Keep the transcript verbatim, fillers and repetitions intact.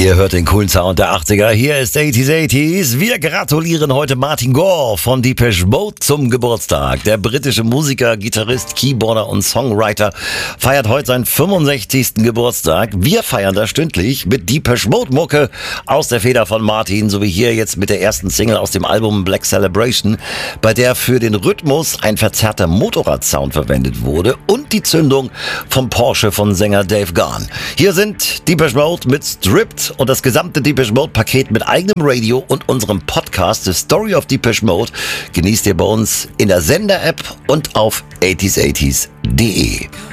Ihr hört den coolen Sound der achtziger. Hier ist achtziger achtziger. Wir gratulieren heute Martin Gore von Depeche Mode zum Geburtstag. Der britische Musiker, Gitarrist, Keyboarder und Songwriter feiert heute seinen fünfundsechzigsten Geburtstag. Wir feiern das stündlich mit Depeche Mode Mucke aus der Feder von Martin, sowie hier jetzt mit der ersten Single aus dem Album Black Celebration, bei der für den Rhythmus ein verzerrter Motorradsound verwendet wurde und die Zündung vom Porsche von Sänger Dave Gahan. Hier sind Depeche Mode mit Stripped und das gesamte Depeche Mode Paket mit eigenem Radio und unserem Podcast The Story of Depeche Mode genießt ihr bei uns in der Sender-App und auf achtziger achtziger punkt de.